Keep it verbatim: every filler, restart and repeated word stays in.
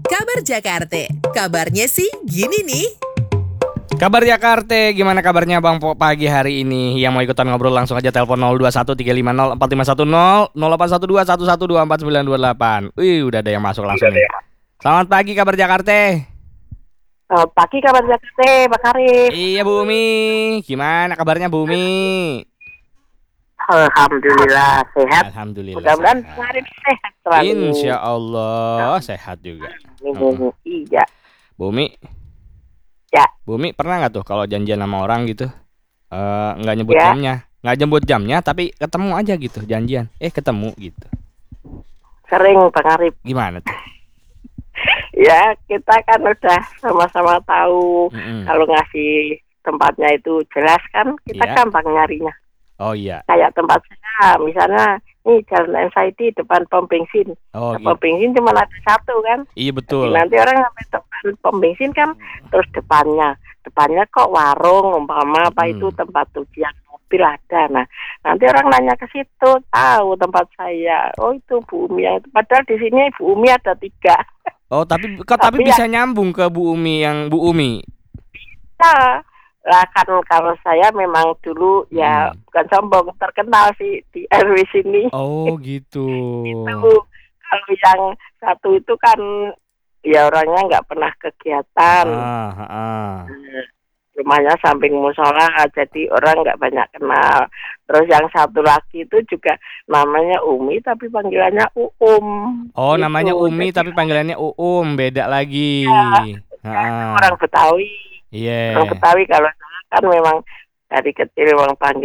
Kabar Jakarta. Kabarnya sih gini nih. Kabar Jakarta, gimana kabarnya Bang Po pagi hari ini? Yang mau ikutan ngobrol langsung aja telepon nol dua satu tiga lima nol empat lima satu nol nol delapan satu dua satu satu dua empat sembilan dua delapan. Wih, udah ada yang masuk langsung nih. Selamat pagi kabar Jakarta. Selamat pagi kabar Jakarta, Pak Arif. Iya Bu Umi, gimana kabarnya Bu Umi? Alhamdulillah sehat. Alhamdulillah. Mudah-mudahan sehat. Pak Arif sehat selalu. Insya Allah sehat juga. Hmm. Iya. Bu Umi, Ya. Bu Umi pernah nggak tuh kalau janjian sama orang gitu, eh, nggak nyebut Ya. jamnya, nggak nyebut jamnya, tapi ketemu aja gitu janjian, eh ketemu gitu. Sering Pak Arif. Gimana tuh? Ya kita kan udah sama-sama tahu Mm-mm. kalau ngasih tempatnya itu jelas kan kita Iya. gampang nyarinya. Oh iya. Kayak tempat saya, misalnya nih Jalan N S I T depan pom bensin. Oh Nah, pom gitu. bensin cuma ada satu kan. Iya betul. Jadi nanti orang sampai depan pom bensin kan, terus depannya, depannya kok warung umpama apa Hmm. itu tempat cucian mobil ada. Nah, nanti orang nanya ke situ, tahu tempat saya. Oh itu Bu Umi yang itu. Padahal di sini Bu Umi ada tiga. Oh tapi kok tapi Tapi bisa nyambung ke Bu Umi yang Bu Umi. Nah, lah kan kalau saya memang dulu ya Hmm. bukan sombong, terkenal sih di R W sini. Oh gitu. Itu kalau yang satu itu kan ya orangnya nggak pernah kegiatan. Ah, ah, ah. Rumahnya samping musola, jadi orang nggak banyak kenal. Terus yang satu lagi itu juga namanya Umi tapi panggilannya Uum. Oh Gitu. namanya Umi Jadi tapi panggilannya Uum, beda lagi. Ya, Ah, orang Betawi. iya. Orang Betawi kalau saya kan memang dari kecil memang panggil